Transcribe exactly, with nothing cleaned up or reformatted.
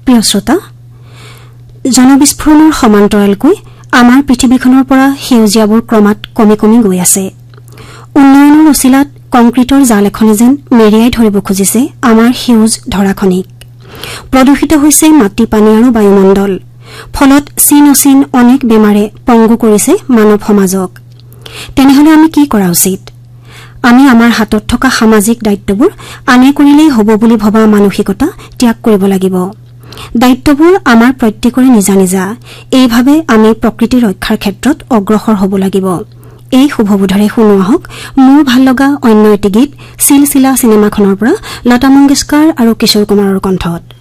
প্ৰিয় শ্ৰোতা, জনবিস্ফোৰণৰ সমান্তৰালকৈ আমাৰ পৃথিৱীখনৰ পৰা সেউজীয়াবোৰ ক্ৰমাৎ কমি কমি গৈ আছে। উন্নয়নৰ অচিলাত কংক্ৰিটৰ জাল এখনে যেন মেৰিয়াই ধৰিব খুজিছে আমাৰ সেউজ ধৰাখনিক। প্ৰদূষিত হৈছে মাটি, পানী আৰু বায়ুমণ্ডল। ফলত চীন অচিন অনেক বেমাৰে পংগু কৰিছে মানৱ সমাজক। তেনেহলে আমি কি কৰা উচিত? আমি আমাৰ হাতত থকা সামাজিক দায়িত্ববোৰ আনে কৰিলেই হ'ব বুলি ভবা মানসিকতা ত্যাগ কৰিব লাগিব। দায়িত্ববোৰ আমাৰ প্ৰত্যেকৰে নিজা নিজা। এইভাৱে আমি প্ৰকৃতি ৰক্ষাৰ ক্ষেত্ৰত অগ্ৰসৰ হ'ব লাগিব। এই শুভবোধৰে শুনো আহক মোৰ ভাল লগা অন্য এটি গীত চিলচিলা চিনেমাখনৰ পৰা লতা মংগেশকাৰ আৰু কিশোৰ কুমাৰৰ কণ্ঠত।